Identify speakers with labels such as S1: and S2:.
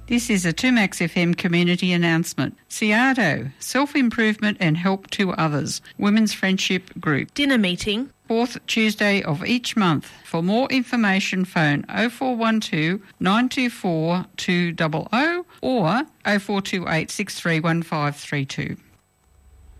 S1: This is a 2Max FM community announcement. CIADO, Self-Improvement and Help to Others, Women's Friendship Group.
S2: Dinner meeting.
S1: 4th Tuesday of each month. For more information, phone 0412 924 200 or 0428 631532.